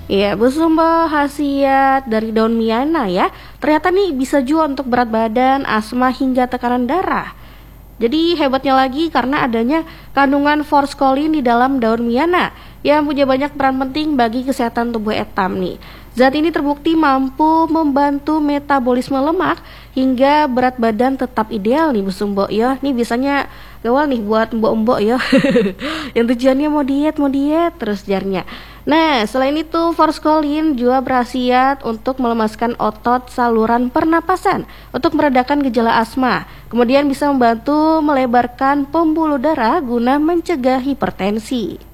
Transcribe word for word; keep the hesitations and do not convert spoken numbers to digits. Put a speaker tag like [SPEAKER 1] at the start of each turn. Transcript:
[SPEAKER 1] Iya, Bu Sumba, khasiat dari daun miana ya. Ternyata nih bisa juga untuk berat badan, asma hingga tekanan darah. Jadi hebatnya lagi karena adanya kandungan forskolin di dalam daun miana yang punya banyak peran penting bagi kesehatan tubuh etam nih. Zat ini terbukti mampu membantu metabolisme lemak hingga berat badan tetap ideal nih Bu Sumbo ya. Nih biasanya gawal nih buat mbok-mbok ya. Yang tujuannya mau diet, mau diet terus jarnya. Nah, selain itu forskolin juga berkhasiat untuk melemaskan otot saluran pernapasan untuk meredakan gejala asma. Kemudian bisa membantu melebarkan pembuluh darah guna mencegah hipertensi.